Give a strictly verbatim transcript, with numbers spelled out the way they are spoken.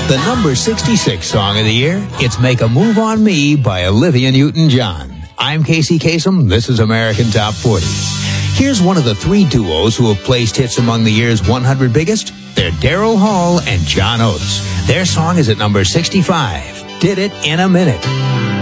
The number sixty-six song of the year, it's Make a Move on Me by Olivia Newton-John. I'm Casey Kasem. This is American Top forty. Here's one of the three duos who have placed hits among the year's one hundred biggest. They're Daryl Hall and John Oates. Their song is at number sixty-five. Did It in a Minute.